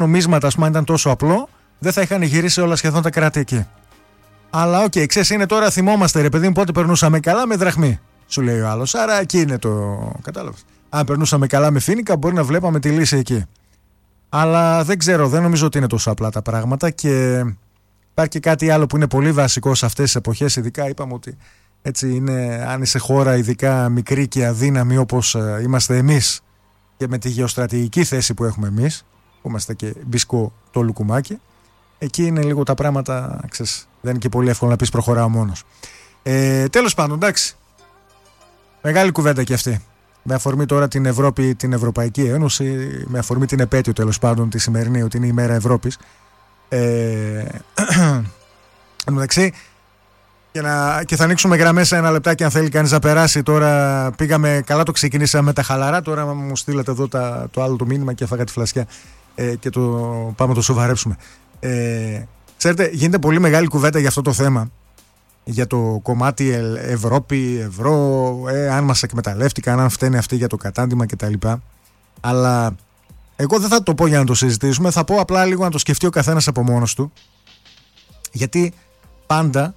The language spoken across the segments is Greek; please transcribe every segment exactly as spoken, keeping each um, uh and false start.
νομίσματα, ας πούμε, αν ήταν τόσο απλό, δεν θα είχαν γυρίσει όλα σχεδόν τα κράτη εκεί. Αλλά οκ, okay, ξέρεις, είναι τώρα θυμόμαστε, ρε παιδί μου, πότε περνούσαμε καλά με δραχμή, σου λέει ο άλλος. Άρα εκεί είναι το. Κατάλαβες. Αν περνούσαμε καλά με φοίνικα, μπορεί να βλέπαμε τη λύση εκεί. Αλλά δεν ξέρω, δεν νομίζω ότι είναι τόσο απλά τα πράγματα και υπάρχει και κάτι άλλο που είναι πολύ βασικό σε αυτές τις εποχές. Ειδικά είπαμε ότι έτσι είναι, αν είσαι χώρα ειδικά μικρή και αδύναμη όπως είμαστε εμείς και με τη γεωστρατηγική θέση που έχουμε εμείς, που είμαστε και μπισκό το λουκουμάκι, εκεί είναι λίγο τα πράγματα, ξέρεις, δεν είναι και πολύ εύκολο να πεις προχωράω μόνος. Ε, τέλος πάντων, εντάξει, μεγάλη κουβέντα και αυτή. Με αφορμή τώρα την Ευρώπη, την Ευρωπαϊκή Ένωση, με αφορμή την επέτειο τέλος πάντων τη σημερινή, ότι είναι η μέρα Ευρώπης. Ε, εντάξει, και, να, και θα ανοίξουμε γραμμές σε ένα λεπτάκι αν θέλει κανείς να περάσει. Τώρα πήγαμε, καλά το ξεκινήσαμε με τα χαλαρά, τώρα μου στείλατε εδώ τα, το άλλο το μήνυμα και έφαγα τη φλασιά ε, και το πάμε το σοβαρέψουμε. Ε, ξέρετε, γίνεται πολύ μεγάλη κουβέντα για αυτό το θέμα. Για το κομμάτι Ευρώπη, ευρώ, ε, αν μας εκμεταλλεύτηκαν, αν φταίνε αυτοί για το κατάντημα κτλ. Αλλά εγώ δεν θα το πω για να το συζητήσουμε, θα πω απλά λίγο να το σκεφτεί ο καθένας από μόνος του. Γιατί πάντα,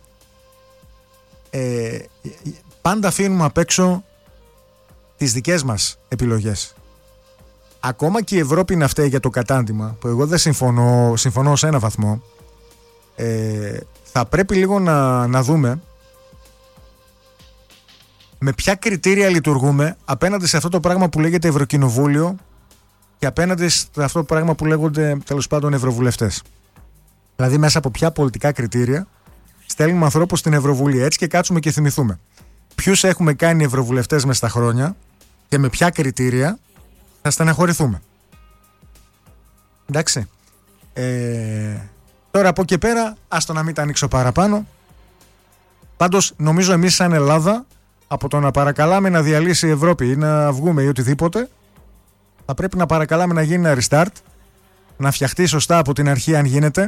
ε, πάντα αφήνουμε απ' έξω τις δικές μας επιλογές. Ακόμα και η Ευρώπη είναι αυτή για το κατάντημα, που εγώ δεν συμφωνώ, συμφωνώ σε ένα βαθμό. Ε, θα πρέπει λίγο να, να δούμε με ποια κριτήρια λειτουργούμε απέναντι σε αυτό το πράγμα που λέγεται Ευρωκοινοβούλιο και απέναντι σε αυτό το πράγμα που λέγονται τέλος πάντων ευρωβουλευτές. Δηλαδή μέσα από ποια πολιτικά κριτήρια στέλνουμε ανθρώπους στην Ευρωβουλή. Έτσι και κάτσουμε και θυμηθούμε ποιους έχουμε κάνει ευρωβουλευτές μες στα χρόνια και με ποια κριτήρια θα στεναχωρηθούμε. Εντάξει. Ε... Τώρα από εκεί πέρα, άστο να μην τα ανοίξω παραπάνω. Πάντως νομίζω εμείς σαν Ελλάδα, από το να παρακαλάμε να διαλύσει η Ευρώπη ή να βγούμε ή οτιδήποτε, θα πρέπει να παρακαλάμε να γίνει ένα restart, να φτιαχτεί σωστά από την αρχή αν γίνεται,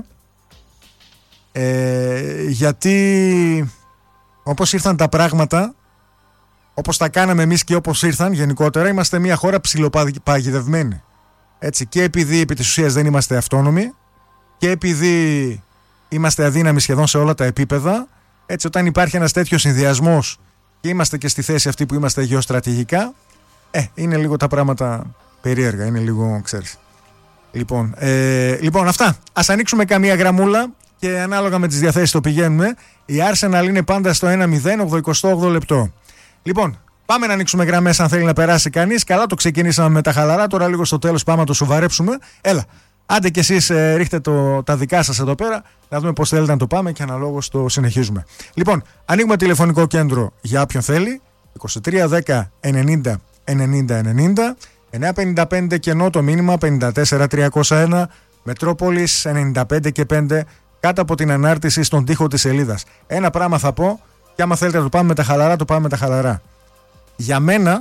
ε, γιατί όπως ήρθαν τα πράγματα, όπως τα κάναμε εμείς και όπως ήρθαν γενικότερα, είμαστε μια χώρα ψιλοπαγιδευμένη. Έτσι, και επειδή επί της ουσίας δεν είμαστε αυτόνομοι, και επειδή είμαστε αδύναμοι σχεδόν σε όλα τα επίπεδα, έτσι όταν υπάρχει ένας τέτοιος συνδυασμός και είμαστε και στη θέση αυτή που είμαστε γεωστρατηγικά, ε, είναι λίγο τα πράγματα περίεργα, είναι λίγο, ξέρεις. Λοιπόν, ε, λοιπόν αυτά, ας ανοίξουμε καμία γραμμούλα και ανάλογα με τις διαθέσεις το πηγαίνουμε. Η Arsenal είναι πάντα στο ένα μηδέν, ογδοηκοστό όγδοο λεπτό. Λοιπόν, πάμε να ανοίξουμε γραμμές αν θέλει να περάσει κανείς. Καλά το ξεκινήσαμε με τα χαλαρά, τώρα λίγο στο τέλος πάμε να το σοβαρέψουμε. Έλα. Άντε κι εσείς ε, ρίχτε το, τα δικά σας εδώ πέρα, να δούμε πώς θέλετε να το πάμε και αναλόγως το συνεχίζουμε. Λοιπόν, ανοίγουμε τηλεφωνικό κέντρο για όποιον θέλει, είκοσι τρία δέκα ενενήντα ενενήντα ενενήντα, εννιακόσια πενήντα πέντε κενό το μήνυμα πενήντα τέσσερα τριακόσια ένα, Μετρόπολης ενενήντα πέντε και πέντε, κάτω από την ανάρτηση στον τοίχο της σελίδας. Ένα πράγμα θα πω και άμα θέλετε να το πάμε με τα χαλαρά, το πάμε με τα χαλαρά. Για μένα,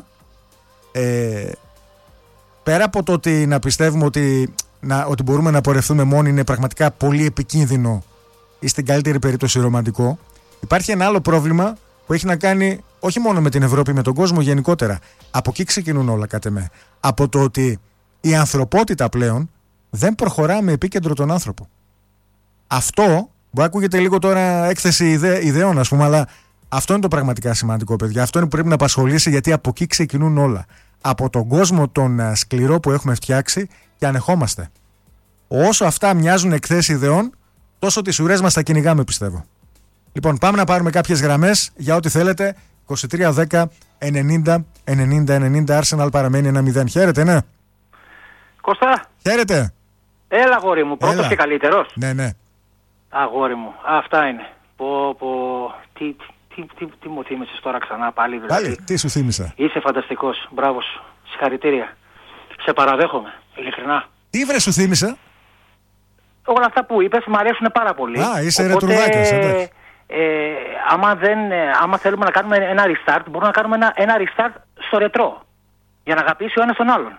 ε, πέρα από το ότι να πιστεύουμε ότι... Να, ότι μπορούμε να πορευτούμε μόνοι είναι πραγματικά πολύ επικίνδυνο ή στην καλύτερη περίπτωση ρομαντικό, υπάρχει ένα άλλο πρόβλημα που έχει να κάνει όχι μόνο με την Ευρώπη, με τον κόσμο γενικότερα. Από εκεί ξεκινούν όλα κατ' εμέ. Από το ότι η ανθρωπότητα πλέον δεν προχωρά με επίκεντρο τον άνθρωπο. Αυτό μπορεί να ακούγεται λίγο τώρα έκθεση ιδε, ιδεών, ας πούμε, αλλά αυτό είναι το πραγματικά σημαντικό, παιδιά. Αυτό είναι που πρέπει να απασχολήσει, γιατί από εκεί ξεκινούν όλα. Από τον κόσμο τον σκληρό που έχουμε φτιάξει και ανεχόμαστε. Όσο αυτά μοιάζουν εκθέσεις ιδεών, τόσο τις ουρές μας τα κυνηγάμε, πιστεύω. Λοιπόν, πάμε να πάρουμε κάποιες γραμμές για ό,τι θέλετε. είκοσι τρία δέκα ενενήντα ενενήντα ενενήντα, Arsenal παραμένει ένα μηδέν. Χαίρετε, ναι. Κώστα. Χαίρετε. Έλα, αγόρι μου, πρώτος Έλα. Και καλύτερος. Ναι, ναι. Αγόρι μου, αυτά είναι. Πω, πω, τι, τι, τι, τι, τι μου θύμισες τώρα ξανά πάλι, δηλαδή. Πάλι, τι σου θύμισα. Είσαι φανταστικός, μπράβο σου, συγχαρητήρια. Σε παραδέχομαι, ειλικρινά. Τι βρε σου θύμισα? Όλα αυτά που είπες μου αρέσουν πάρα πολύ. Α, είσαι ρετρουδάκης, εντάξει. Ε, άμα, δεν, άμα θέλουμε να κάνουμε ένα restart, μπορούμε να κάνουμε ένα, ένα restart στο ρετρό. Για να αγαπήσει ο ένας τον άλλον.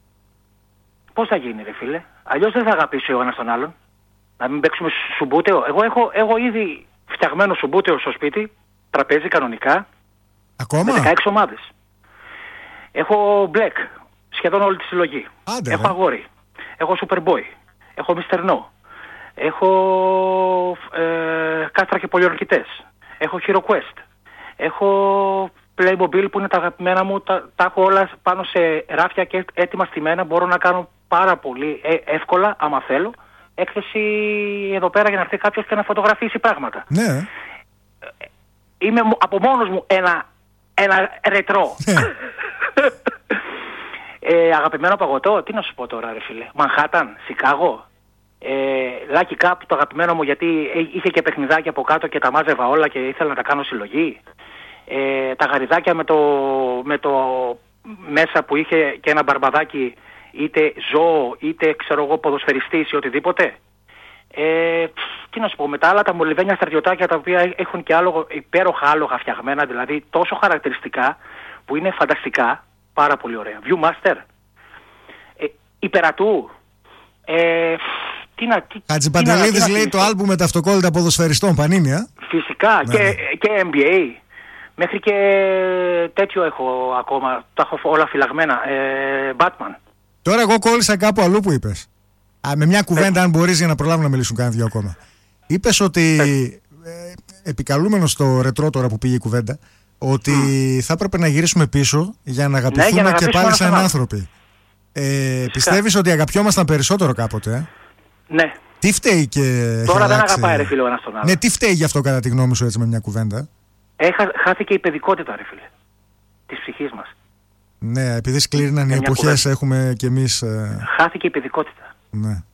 Πώς θα γίνει, ρε φίλε? Αλλιώς δεν θα αγαπήσει ο ένας τον άλλον. Να μην παίξουμε σουμπούτεο. Εγώ έχω, έχω ήδη φτιαγμένο σουμπούτεο στο σπίτι, τραπέζι κανονικά. Ακόμα? Με δεκαέξι ομάδες. Έχω black, σχεδόν όλη τη συλλογή. Άντε, έχω ρε. αγόρι. Έχω Superboy. έχω Μιστερνό, έχω ε, κάστρα και πολιορκητές, έχω Hero Quest, έχω Playmobil που είναι τα αγαπημένα μου, τα, τα έχω όλα πάνω σε ράφια και έτοιμα στημένα, μπορώ να κάνω πάρα πολύ ε, εύκολα, άμα θέλω, έκθεση εδώ πέρα για να έρθει κάποιος και να φωτογραφίσει πράγματα. Ναι. Είμαι από μόνος μου ένα, ένα ρετρό. ε, αγαπημένο παγωτό, τι να σου πω τώρα ρε φίλε, Μανχάταν, Σικάγο, ε, Lucky Cup το αγαπημένο μου γιατί είχε και παιχνιδάκια από κάτω και τα μάζευα όλα και ήθελα να τα κάνω συλλογή. Ε, τα γαριδάκια με το, με το μέσα που είχε και ένα μπαρμπαδάκι, είτε ζώο είτε ξέρω εγώ ποδοσφαιριστής ή οτιδήποτε. Ε, τι να σου πω, με τα άλλα τα μολυβένια στρατιωτάκια τα οποία έχουν και άλογο, υπέροχα άλογα φτιαγμένα, δηλαδή τόσο χαρακτηριστικά που είναι φανταστικά, πάρα πολύ ωραία. Viewmaster, ε, υπερατού, ε, τι να... Χατζηπαντελίδης λέει το άλμπου με τα αυτοκόλλητα ποδοσφαιριστών, Πανίνια. Φυσικά, ναι, και, ναι. και N B A, μέχρι και τέτοιο έχω ακόμα, τα έχω όλα φυλαγμένα, ε, Batman. Τώρα εγώ κόλλησα κάπου αλλού που είπες. Α, με μια κουβέντα, ε. αν μπορείς, για να προλάβουν να μιλήσουν κάνα δυο ακόμα. Είπες ότι, ε, επικαλούμενος στο ρετρό τώρα που πήγε η κουβέντα, ότι mm. θα έπρεπε να γυρίσουμε πίσω για να αγαπηθούμε, ναι, για να και πάλι σαν άνθρωποι. Ε, πιστεύεις ότι αγαπιόμασταν περισσότερο κάποτε, ε? Ναι. Τι φταίει και... Τώρα δεν αγαπάει ρε φίλε ο ένας τον άλλο. Ναι, τι φταίει γι' αυτό κατά τη γνώμη σου, έτσι, με μια κουβέντα? Έχα, χάθηκε η παιδικότητα ρε φίλε, της ψυχής μας. Ναι, επειδή σκλήριναν οι εποχές, έχουμε κι εμείς... Ε... Χάθηκε η παιδικότητα. Ναι.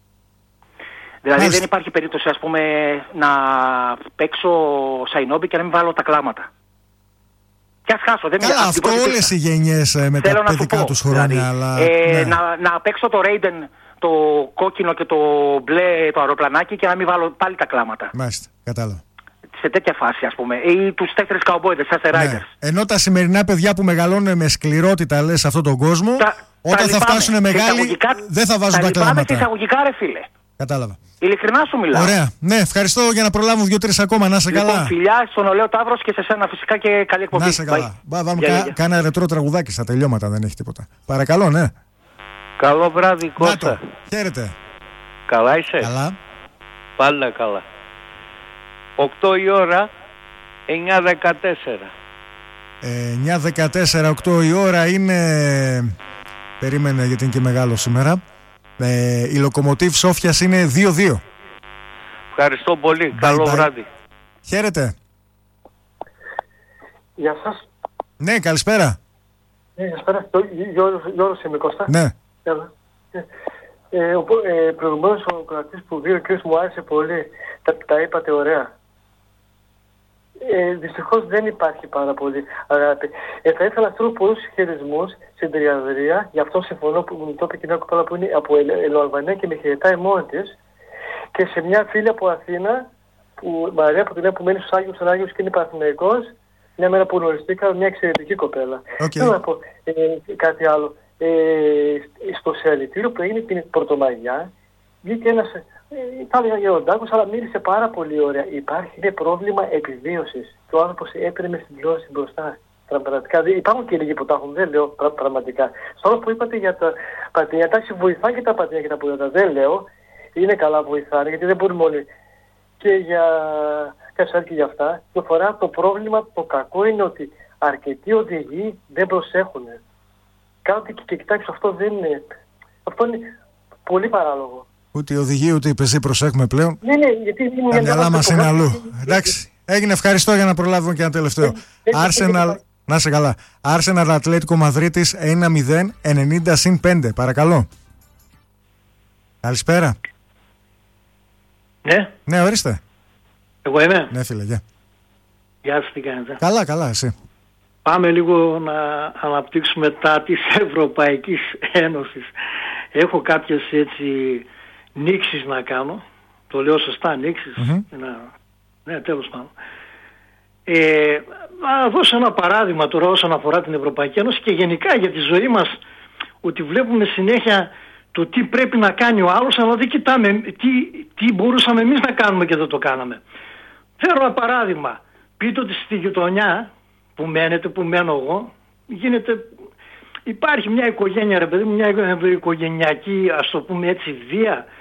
Δηλαδή Μάλιστα. δεν υπάρχει περίπτωση, ας πούμε, να παίξω Σαϊνόμπι και να μην βάλω τα κλάματα. Και ας χάσω. Δεν Καλά, αυτό όλες οι γενιές ε, με τα παιδικά τους χρόνια. Δηλαδή, αλλά... ε, ναι. να, να παίξω το Raiden, το κόκκινο και το μπλε, το αεροπλανάκι και να μην βάλω πάλι τα κλάματα. Μάλιστα, κατάλαβα. Σε τέτοια φάση, ας πούμε. Ή τους τέσσερις καουμπόιδες, σαν σε Riders. Ενώ τα σημερινά παιδιά που μεγαλώνουν με σκληρότητα, λες, σε αυτόν τον κόσμο, τα, όταν τα θα φτάσουν μεγάλοι, δεν θα βάζουν τα, τα κλάματα. Τα εισαγωγικά, ρε φίλε. Κατάλαβα. Ειλικρινά σου μιλάω. Ωραία. Ναι, ευχαριστώ, για να προλάβω δύο-τρεις ακόμα. Να είσαι λοιπόν, καλά. Φιλιά στον Ολέο Ταύρος και σε σένα φυσικά και καλή εκπομπή. Να είσαι καλά. Μπα, πάμε κα, κάνα ρετρό τραγουδάκι στα τελειώματα, δεν έχει τίποτα. Παρακαλώ, ναι. Καλό βράδυ, Κώστα. Χαίρετε. Καλά είσαι? Καλά. Πάντα καλά. οκτώ η ώρα, εννιά δεκατέσσερα. εννιά δεκατέσσερα, οκτώ η ώρα είναι... Περίμενε γιατί είναι και μεγάλο σήμερα. Ε, η Λοκομοτίβ Σόφιας είναι δύο δύο. Ευχαριστώ πολύ. Bye, Καλό bye. βράδυ. Χαίρετε. Γεια σας. Ναι, καλησπέρα. Ναι, καλησπέρα. Γιώργος είμαι, Κώστα. Ναι. Ε, ο, ε, προηγουμένως ο κρατής που βγήκε ο κ. μου άρεσε πολύ. Τα, τα είπατε ωραία. Ε, δυστυχώς δεν υπάρχει πάρα πολύ αγάπη. Ε, θα ήθελα να στείλω πολλούς χειρισμούς στην Τριανδρία, γι' αυτό συμφωνώ που μου το είπε και μια κοπέλα που είναι από Ελοαλβανία και με χαιρετάει μόνη της, και σε μια φίλη από Αθήνα, που, Μαρία, που την λέω, που μένει στους Άγιους στον Άγιος και είναι Παναθηναϊκός, μια μέρα που γνωριστήκα, μια εξαιρετική κοπέλα. Okay. Θέλω να πω ε, κάτι άλλο. Ε, στο σελητήριο που έγινε την Πρωτομαγιά, βγήκε ένας, ε, θα έλεγα γεροντάκος, αλλά μίλησε πάρα πολύ ωραία. Υπάρχει είναι πρόβλημα επιβίωσης και ο άνθρωπος έπαιρνε στην τηλεόραση μπροστά. Πραγματικά, υπάρχουν και λίγοι που τα έχουν, δεν λέω πρα, πραγματικά. Στο άλλο που είπατε για τα πατίνια, εντάξει, βοηθάει και τα πατίνια και τα ποδήλατα, δεν λέω, είναι καλά βοηθάνε, γιατί δεν μπορούμε όλοι και για κάτι και για αυτά. Και φορά το πρόβλημα, το κακό είναι ότι αρκετοί οδηγοί δεν προσέχουν. Κάντε και, και κοιτάξτε, αυτό δεν είναι, αυτό είναι πολύ παράλογο. Ούτε οι οδηγοί ούτε οι πεζοί προσέχουμε πλέον. Ναι, ναι, γιατί τα μυαλά μας είναι αλλού. Εντάξει, έγινε, ευχαριστώ, για να προλάβουμε και ένα τελευταίο. Arsenal, να είσαι καλά. Arsenal Ατλέτικο Μαδρίτης ένα μηδέν, ενενήντα συν πέντε, παρακαλώ. Καλησπέρα. Ναι. Ναι, ορίστε. Εγώ είμαι. Ναι, φίλε, γεια. Γεια σας, τι κάνετε? Καλά, καλά, εσύ. Πάμε λίγο να αναπτύξουμε τα της Ευρωπαϊκής Ένωσης. Έχω κάποιες έτσι νήξεις να κάνω. Το λέω σωστά, νήξεις. Mm-hmm. Να... Ναι, τέλος πάντων. Ε, να δώσω ένα παράδειγμα τώρα όσον αφορά την Ευρωπαϊκή Ένωση και γενικά για τη ζωή μας, ότι βλέπουμε συνέχεια το τι πρέπει να κάνει ο άλλος, αλλά δεν κοιτάμε τι, τι μπορούσαμε εμείς να κάνουμε και δεν το κάναμε. Φέρω ένα παράδειγμα. Πείτε ότι στη γειτονιά που μένετε, που μένω εγώ, γίνεται, υπάρχει μια οικογένεια, ρε παιδί μου, μια οικογενειακή, ας το πούμε έτσι, βία,